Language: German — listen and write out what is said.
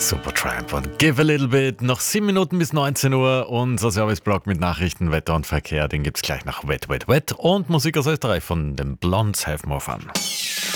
Supertramp und Give a Little Bit. Noch 7 Minuten bis 19 Uhr. Unser Serviceblock mit Nachrichten, Wetter und Verkehr, den gibt's gleich nach Wet, Wet, Wet. Und Musik aus Österreich von den Blondes, Have More Fun.